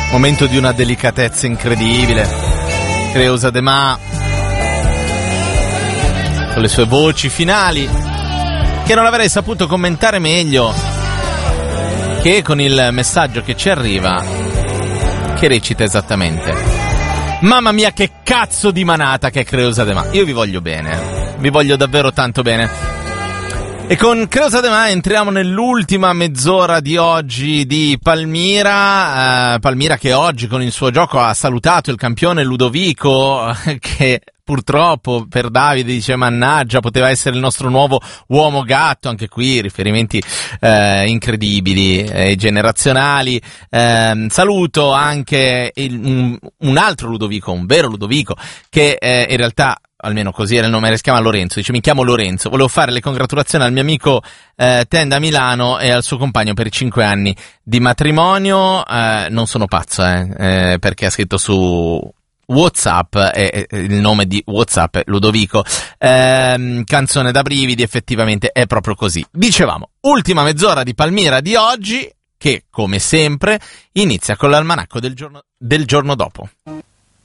Momento di una delicatezza incredibile. Creusa De Ma con le sue voci finali, che non avrei saputo commentare meglio che con il messaggio che ci arriva, che recita esattamente: mamma mia, che cazzo di manata che è Creusa De Ma. Io vi voglio bene, vi voglio davvero tanto bene. E con Creusa De Ma entriamo nell'ultima mezz'ora di oggi di Palmira. Palmira che oggi con il suo gioco ha salutato il campione Ludovico, che purtroppo per Davide dice mannaggia, poteva essere il nostro nuovo uomo gatto. Anche qui riferimenti incredibili e generazionali. Saluto anche un altro Ludovico, un vero Ludovico, che in realtà, almeno così era il nome, si chiama Lorenzo. Dice: mi chiamo Lorenzo, volevo fare le congratulazioni al mio amico Tenda Milano e al suo compagno per i 5 anni di matrimonio. Non sono pazzo, perché ha scritto su WhatsApp e il nome di WhatsApp è Ludovico. Canzone da brividi, effettivamente è proprio così. Dicevamo, ultima mezz'ora di Palmira di oggi, che come sempre inizia con l'almanacco del giorno dopo.